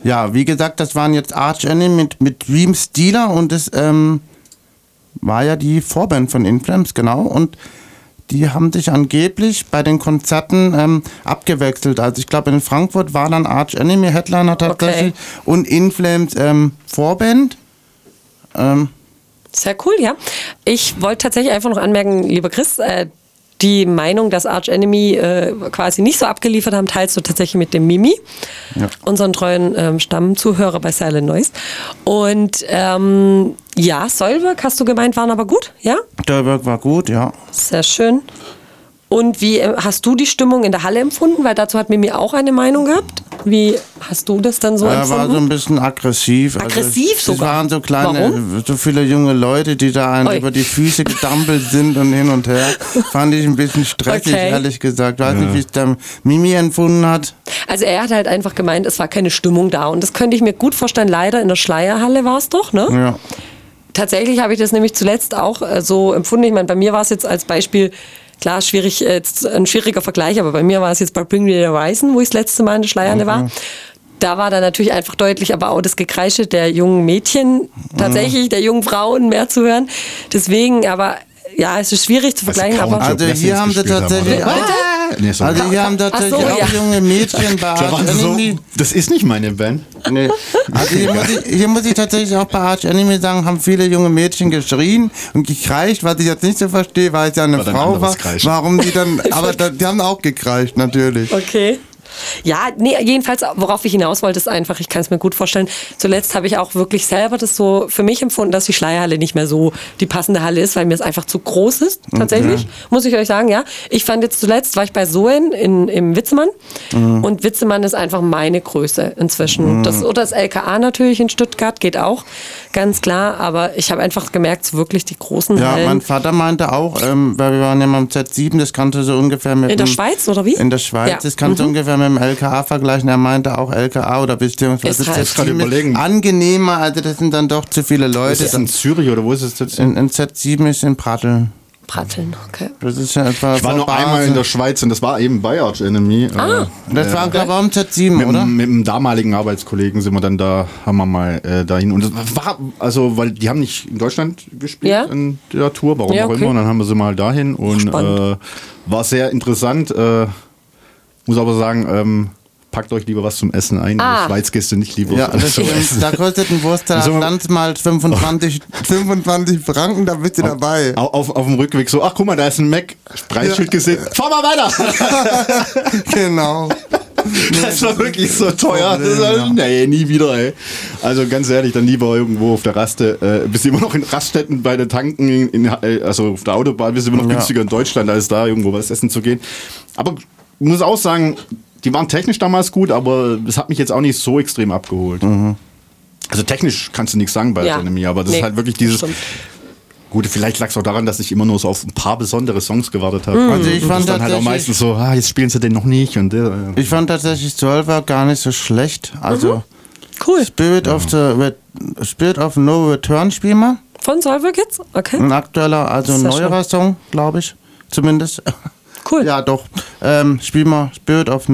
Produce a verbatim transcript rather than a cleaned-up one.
ja, wie gesagt, das waren jetzt Arch Enemy mit, mit Dream Stealer und das ähm, war ja die Vorband von In Flames, genau. Und die haben sich angeblich bei den Konzerten ähm, abgewechselt. Also ich glaube, in Frankfurt war dann Arch Enemy Headliner tatsächlich Okay. und In Flames ähm, Vorband. Ähm, Sehr cool, ja. Ich wollte tatsächlich einfach noch anmerken, lieber Chris, äh, die Meinung, dass Arch Enemy äh, quasi nicht so abgeliefert haben, teilst du tatsächlich mit dem Mimi, Ja. unseren treuen ähm, Stammzuhörer bei Silent Noise. Und ähm, ja, Soilwork, hast du gemeint, waren aber gut, ja? der Work war gut, ja. Sehr schön. Und wie äh, hast du die Stimmung in der Halle empfunden? Weil dazu hat Mimi auch eine Meinung gehabt. Wie hast du das dann so Er empfunden? war so ein bisschen aggressiv. Aggressiv also, sogar? Es waren so kleine, Warum? so viele junge Leute, die da einen Oi. über die Füße gedampelt sind und hin und her. Fand ich ein bisschen stressig, Okay. ehrlich gesagt. Weiß nicht, wie es der Mimi empfunden hat. Also er hat halt einfach gemeint, es war keine Stimmung da. Und das könnte ich mir gut vorstellen. Leider in der Schleierhalle war es doch, ne? Ja. Tatsächlich habe ich das nämlich zuletzt auch äh, so empfunden. Ich meine, bei mir war es jetzt als Beispiel, klar, schwierig, äh, jetzt ein schwieriger Vergleich, aber bei mir war es jetzt bei Bring Me the Horizon, wo ich das letzte Mal in der Schleierhalle war. Da war dann natürlich einfach deutlich, aber auch das Gekreische der jungen Mädchen, tatsächlich der jungen Frauen mehr zu hören. Deswegen, aber ja, es ist schwierig zu vergleichen. Count aber Your Also Blessings hier haben sie gespielt tatsächlich haben, auch, oder? Nee, so also hier haben tatsächlich Ach so, auch ja. junge Mädchen bei da Arch waren sie so, Enemy. das ist nicht meine Band. Nee. Also hier muss, ich, hier muss ich tatsächlich auch bei Arch Enemy sagen, haben viele junge Mädchen geschrien und gekreischt, was ich jetzt nicht so verstehe, weil es ja eine War dann Frau war. anderes Kreischen. Warum die dann, aber da, die haben auch gekreischt, natürlich. Okay. Ja, nee, jedenfalls, worauf ich hinaus wollte, ist einfach, ich kann es mir gut vorstellen, zuletzt habe ich auch wirklich selber das so für mich empfunden, dass die Schleierhalle nicht mehr so die passende Halle ist, weil mir es einfach zu groß ist, tatsächlich, muss ich euch sagen, ja. Ich fand jetzt zuletzt, war ich bei Soen in, im Witzemann und Witzemann ist einfach meine Größe inzwischen. Das, oder das L K A natürlich in Stuttgart, geht auch, ganz klar, aber ich habe einfach gemerkt, so wirklich die großen Ja, Hallen. mein Vater meinte auch, ähm, weil wir waren ja mal im Z sieben, das kannte so ungefähr mit In der dem- Schweiz, oder wie? In der Schweiz, Ja. das kannte so ungefähr mit dem L K A vergleichen. Er meinte auch L K A oder beziehungsweise Ist halt- Z Ich gerade sieben ist überlegen. angenehmer, also das sind dann doch zu viele Leute. Ist das in Zürich oder wo ist es jetzt? in, in Z sieben ist in Pratteln. Pratteln, okay. Das ist ja etwa Ich war vor nur einmal Basel. in der Schweiz und das war eben bei Arch Enemy. Ah. Äh, Das war, glaube ich, auch im Z sieben, mit, oder? dem- mit dem damaligen Arbeitskollegen sind wir dann da, haben wir mal äh, dahin. Und das war, also, weil die haben nicht in Deutschland gespielt Ja. in der Tour, warum Ja, auch okay. immer. Und dann haben wir sie mal dahin und Spannend. äh, war sehr interessant. Äh, muss aber sagen, ähm, packt euch lieber was zum Essen ein. Ah. In der Schweiz gehst du nicht lieber Ja, das zum stimmt. Essen. Da kostet ein Wursteller So. Land mal fünfundzwanzig, fünfundzwanzig Franken, da bist du dabei. Auf, auf, auf dem Rückweg so, ach guck mal, da ist ein Mac, Preisschild gesehen, fahr mal weiter! Genau. Das war wirklich so teuer. Das war, nee, nie wieder, ey. Also ganz ehrlich, dann lieber irgendwo auf der Raste. Äh, bist immer noch in Raststätten bei den Tanken, in, in, äh, also auf der Autobahn, bist immer noch Ja. günstiger in Deutschland, als da irgendwo was essen zu gehen. Aber ich muss auch sagen, die waren technisch damals gut, aber es hat mich jetzt auch nicht so extrem abgeholt. Also technisch kannst du nichts sagen bei Ja. Enemy, aber das Nee, ist halt wirklich dieses... stimmt. Gut, vielleicht lag es auch daran, dass ich immer nur so auf ein paar besondere Songs gewartet habe. Also ich das fand ist dann halt auch tatsächlich- meistens so, ah, jetzt spielen sie den noch nicht. Und äh, Ich fand tatsächlich Solver gar nicht so schlecht. Also Cool. Spirit of the Re- Spirit of No Return spiel mal. Von Solver Kids? Okay. Ein aktueller, also ein Sehr neuerer Song, glaube ich. Zumindest. Cool. Ja, doch. Ähm, spiel mal Spirit of